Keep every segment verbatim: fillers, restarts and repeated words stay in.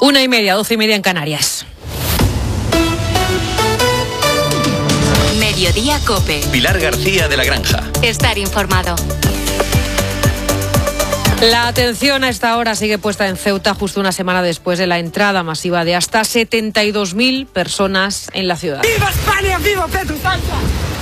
Una y media, doce y media en Canarias. Mediodía COPE. Pilar García de la Granja. Estar informado. La atención a esta hora sigue puesta en Ceuta justo una semana después de la entrada masiva de hasta setenta y dos mil personas en la ciudad. ¡Viva España! ¡Viva Pedro Sánchez!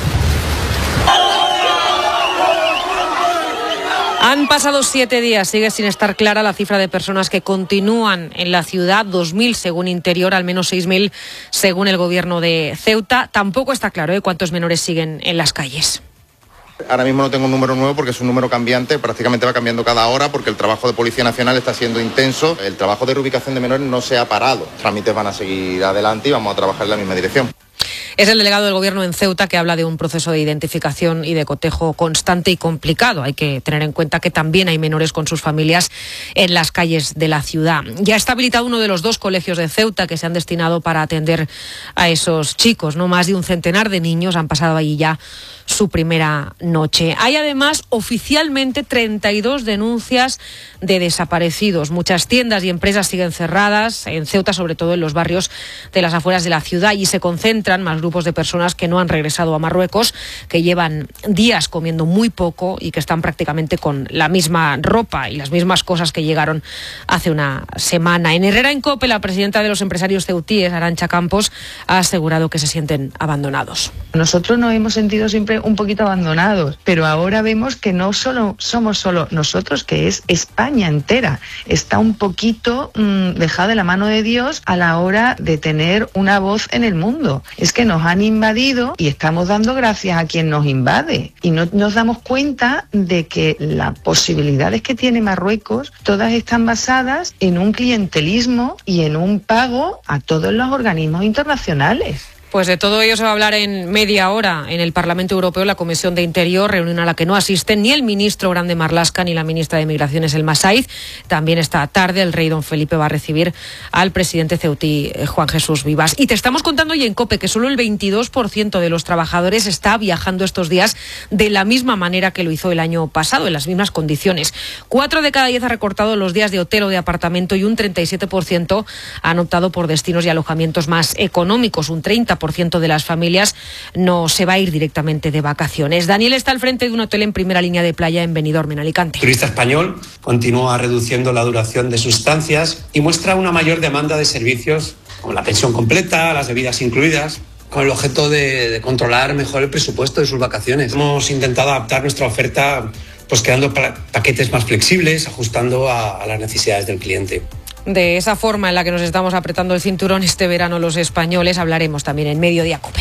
Han pasado siete días, sigue sin estar clara la cifra de personas que continúan en la ciudad, dos mil según Interior, al menos seis mil según el gobierno de Ceuta. Tampoco está claro ¿eh? cuántos menores siguen en las calles. Ahora mismo no tengo un número nuevo porque es un número cambiante, prácticamente va cambiando cada hora porque el trabajo de Policía Nacional está siendo intenso. El trabajo de reubicación de menores no se ha parado. Los trámites van a seguir adelante y vamos a trabajar en la misma dirección. Es el delegado del Gobierno en Ceuta que habla de un proceso de identificación y de cotejo constante y complicado. Hay que tener en cuenta que también hay menores con sus familias en las calles de la ciudad. Ya está habilitado uno de los dos colegios de Ceuta que se han destinado para atender a esos chicos, ¿no? Más de un centenar de niños han pasado allí ya su primera noche. Hay además oficialmente treinta y dos denuncias de desaparecidos. Muchas tiendas y empresas siguen cerradas en Ceuta, sobre todo en los barrios de las afueras de la ciudad, y se concentran más grupos de personas que no han regresado a Marruecos, que llevan días comiendo muy poco y que están prácticamente con la misma ropa y las mismas cosas que llegaron hace una semana. En Herrera en COPE, la presidenta de los empresarios ceutíes, Arantxa Campos, ha asegurado que se sienten abandonados. Nosotros nos hemos sentido siempre un poquito abandonados, pero ahora vemos que no solo somos solo nosotros, que es España entera. Está un poquito mmm, dejada de la mano de Dios a la hora de tener una voz en el mundo. Es que nos han invadido y estamos dando gracias a quien nos invade. Y no nos damos cuenta de que las posibilidades que tiene Marruecos, todas están basadas en un clientelismo y en un pago a todos los organismos internacionales. Pues de todo ello se va a hablar en media hora en el Parlamento Europeo, la Comisión de Interior, reunión a la que no asisten ni el ministro Grande Marlaska ni la ministra de Migraciones, Elma Saiz. También esta tarde el rey don Felipe va a recibir al presidente ceutí, Juan Jesús Vivas. Y te estamos contando hoy en COPE que solo el veintidós por ciento de los trabajadores está viajando estos días de la misma manera que lo hizo el año pasado, en las mismas condiciones. Cuatro de cada diez ha recortado los días de hotel o de apartamento y un treinta y siete por ciento han optado por destinos y alojamientos más económicos. Un treinta por ciento de las familias no se va a ir directamente de vacaciones. Daniel está al frente de un hotel en primera línea de playa en Benidorm, en Alicante. El turista español continúa reduciendo la duración de sus estancias y muestra una mayor demanda de servicios como la pensión completa, las bebidas incluidas, con el objeto de, de controlar mejor el presupuesto de sus vacaciones. Hemos intentado adaptar nuestra oferta pues creando pa- paquetes más flexibles, ajustando a, a las necesidades del cliente. De esa forma en la que nos estamos apretando el cinturón este verano los españoles, hablaremos también en Mediodía COPE.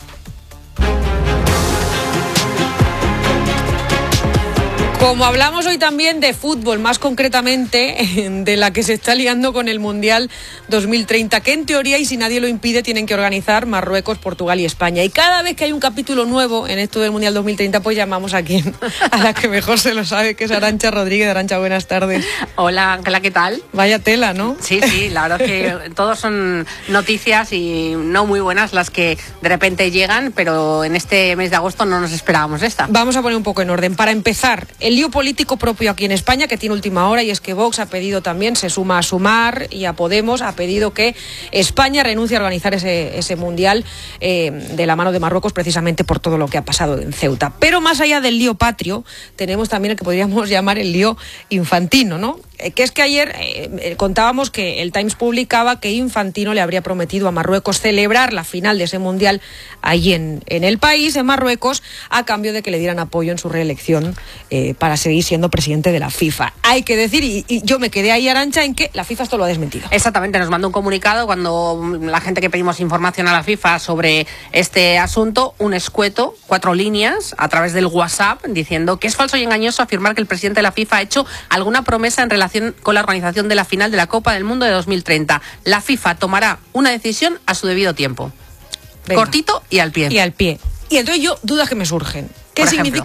Como hablamos hoy también de fútbol, más concretamente de la que se está liando con el Mundial dos mil treinta, que en teoría, y si nadie lo impide, tienen que organizar Marruecos, Portugal y España. Y cada vez que hay un capítulo nuevo en esto del Mundial dos mil treinta, pues llamamos a quien, a la que mejor se lo sabe, que es Arantxa Rodríguez. Arantxa, buenas tardes. Hola, Ángela, ¿qué tal? Vaya tela, ¿no? Sí, sí, la verdad es que todos son noticias y no muy buenas las que de repente llegan, pero en este mes de agosto no nos esperábamos esta. Vamos a poner un poco en orden. Para empezar, el lío político propio aquí en España, que tiene última hora, y es que Vox ha pedido también, se suma a Sumar y a Podemos, ha pedido que España renuncie a organizar ese, ese Mundial eh, de la mano de Marruecos, precisamente por todo lo que ha pasado en Ceuta. Pero más allá del lío patrio, tenemos también el que podríamos llamar el lío infantino, ¿no? Eh, que es que ayer eh, contábamos que el Times publicaba que Infantino le habría prometido a Marruecos celebrar la final de ese Mundial allí en, en el país, en Marruecos, a cambio de que le dieran apoyo en su reelección eh, para seguir siendo presidente de la FIFA. Hay que decir, y, y yo me quedé ahí, Arantxa, en que la FIFA esto lo ha desmentido. Exactamente, nos mandó un comunicado cuando la gente que pedimos información a la FIFA sobre este asunto, un escueto, cuatro líneas, a través del WhatsApp, diciendo que es falso y engañoso afirmar que el presidente de la FIFA ha hecho alguna promesa en relación con la organización de la final de la Copa del Mundo de dos mil treinta. La FIFA tomará una decisión a su debido tiempo. Venga. Cortito y al pie. Y al pie. Y entonces yo, dudas que me surgen. ¿Qué significa